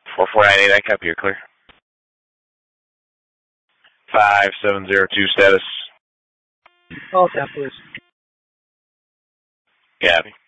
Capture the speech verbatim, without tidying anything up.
four four nine eight, I copy, you're clear. five seven zero two status. All tap, please. Copy.